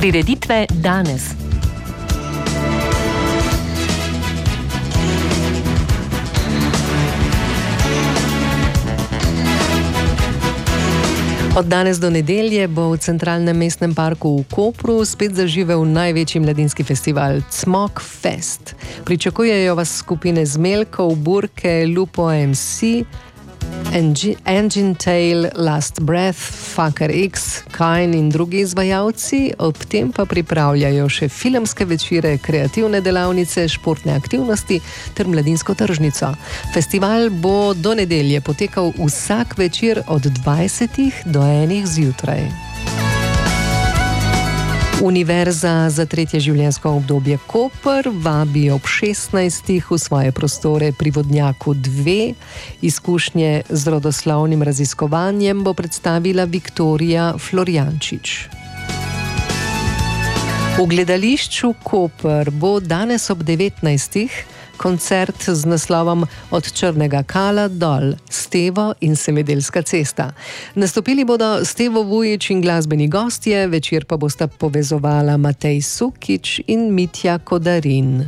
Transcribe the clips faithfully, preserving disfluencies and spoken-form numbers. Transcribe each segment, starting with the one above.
Prireditve danes. Od danes do nedelje bo v Centralnem mestnem parku v Kopru spet zaživel največji mladinski festival Cmok Fest. Pričakujejo vas skupine Zmelkov, Burke, Lupo M C, Engine Tail, Last Breath, Fucker X, Kain in drugi izvajalci, ob tem pa pripravljajo še filmske večere, kreativne delavnice, športne aktivnosti ter mladinsko tržnico. Festival bo do nedelje potekal vsak večer od dvajsetih do enih zjutraj. Univerza za tretje življenjsko obdobje Koper vabi ob šestnajstih v svoje prostore pri Vodnjaku dve. Izkušnje z rodoslovnim raziskovanjem bo predstavila Viktorija Florjančič. V gledališču Koper bo danes ob devetnajstih koncert z naslovom Od Črnega Kala dol, Stevo in Semedelska cesta. Nastopili bodo Stevo Vujić in glasbeni gostje, večer pa bosta povezovala Matej Sukič in Mitja Kodarin.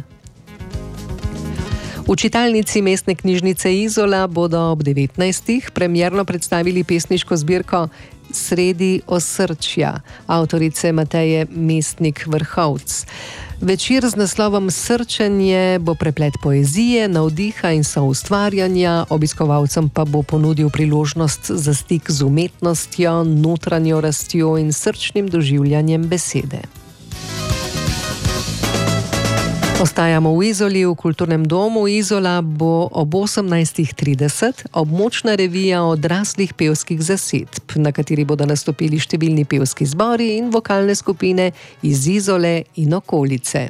V čitalnici Mestne knjižnice Izola bodo ob devetnajstih premierno predstavili pesniško zbirko Sredi osrčja, avtorice Mateje Mestnik Vrhovc. Večer z naslovom Srčenje bo preplet poezije, navdiha in soustvarjanja, obiskovalcem pa bo ponudil priložnost za stik z umetnostjo, notranjo rastjo in srčnim doživljanjem besede. Ostajamo v Izoli, v Kulturnem domu Izola bo ob osemnajstih trideset območna revija odraslih pevskih zasedb, na kateri bodo nastopili številni pevski zbori in vokalne skupine iz Izole in okolice.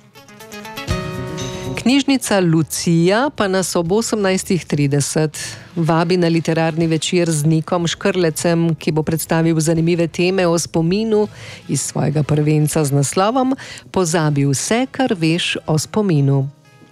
Knjižnica Lucija pa nas ob osemnajstih trideset vabi na literarni večer z Nikom Škrlecem, ki bo predstavil zanimive teme o spominu iz svojega prvenca z naslovom Pozabi vse, kar veš o spominu.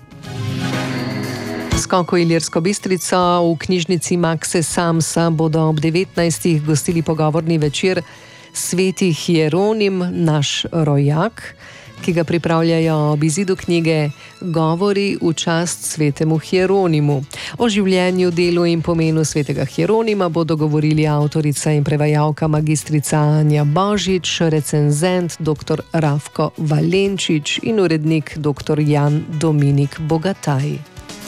Skok v Ilirsko Bistrico v knjižnici Makse Samsa bodo ob devetnajstih gostili pogovorni večer Sveti Hieronim, naš rojak, ki ga pripravljajo ob izidu knjige Govori v čast svetemu Hieronimu. O življenju, delu in pomenu svetega Hieronima bodo govorili avtorica in prevajalka magistrica Anja Božič, recenzent doktor Rafko Valenčič in urednik doktor Jan Dominik Bogataj.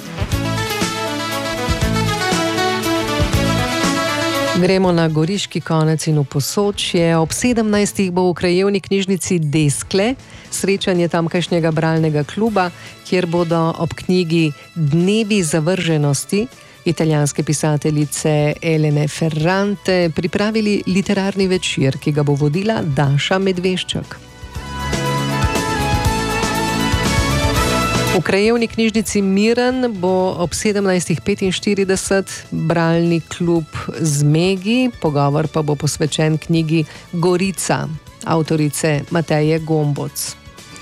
Gremo na goriški konec in v Posočje. Ob sedemnajstih bo v krajevni knjižnici Deskle srečanje tamkajšnjega bralnega kluba, kjer bodo ob knjigi Dnevi zavrženosti italijanske pisateljice Elene Ferrante pripravili literarni večer, ki ga bo vodila Daša Medveščak. V krajevni knjižnici Miren bo ob sedemnajstih petinštirideset bralni klub Zmegi, pogovor pa bo posvečen knjigi Gorica, avtorice Mateje Gomboc.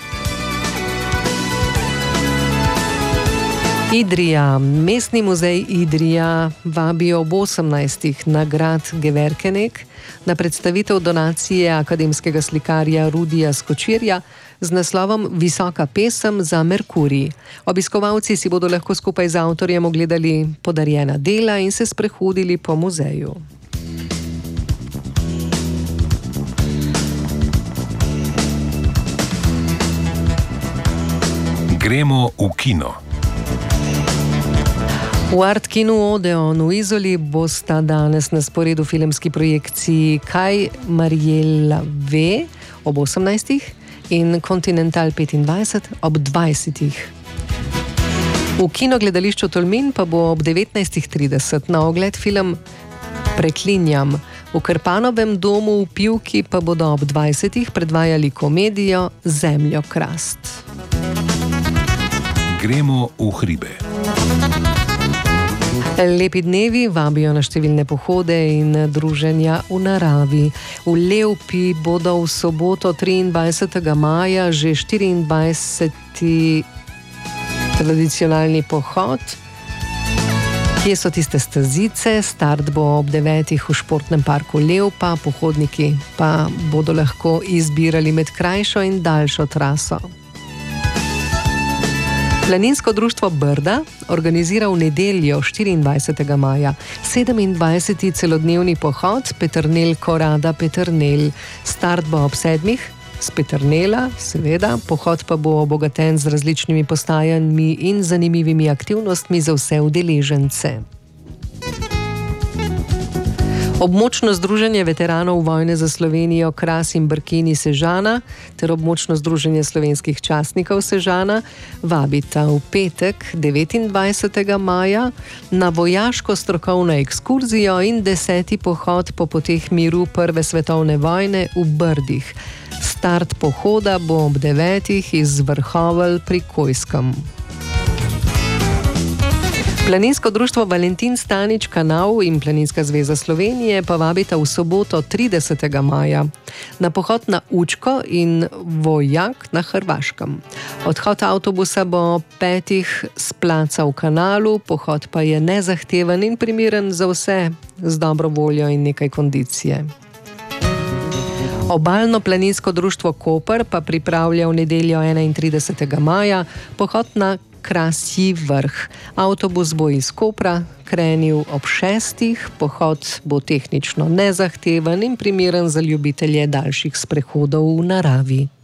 Idrija. Mestni muzej Idrija vabi ob osemnajstih na grad Geverkenek na predstavitev donacije akademskega slikarja Rudija Skočirja z naslovom Visoka pesem za Merkurij. Obiskovalci si bodo lahko skupaj z avtorjem ogledali podarjena dela in se sprehodili po muzeju. Gremo v kino. V Art Kinu Odeon v Izoli bosta danes na sporedu filmski projekciji Kaj Marjela ve ob osemnajstih in Continental petindvajset ob dvajsetih. V kinogledališču Tolmin pa bo ob devetnajstih trideset na ogled film Preklinjam. V Krpanovem domu v Pivki pa bodo ob dvajsetih predvajali komedijo Zemljokrast. Gremo v hribe. Lepi dnevi vabijo na številne pohode in druženja v naravi. V Levpi bodo v soboto triindvajsetega maja že štiriindvajseti tradicionalni pohod, Kje so tiste stezice? Start bo ob devetih v športnem parku Levpa, pohodniki pa bodo lahko izbirali med krajšo in daljšo traso. Planinsko društvo Brda organizira v nedeljo štiriindvajsetega maja sedemindvajseti celodnevni pohod Peternelj-Korada Peternelj. Start bo ob sedmih s Peternela, seveda, pohod pa bo obogaten z različnimi postajami in zanimivimi aktivnostmi za vse udeležence. Območno združenje veteranov vojne za Slovenijo Kras in Brkini Sežana ter območno združenje slovenskih častnikov Sežana vabita v petek devetindvajsetega maja na vojaško strokovno ekskurzijo in deseti pohod po poteh miru Prve svetovne vojne v Brdih. Start pohoda bo ob devetih iz Vrhovelj pri Kojskem. Planinsko društvo Valentin Stanič Kanal in Planinska zveza Slovenije pa vabita v soboto tridesetega maja na pohod na Učko in Vojak na Hrvaškem. Odhod avtobusa bo petih s placa v Kanalu, pohod pa je nezahteven in primeren za vse z dobro voljo in nekaj kondicije. Obalno planinsko društvo Koper pa pripravlja v nedeljo enaintridesetega maja pohod na Krasji vrh. Avtobus bo iz Kopra krenil ob šestih, pohod bo tehnično nezahteven in primeren za ljubitelje daljših sprehodov v naravi.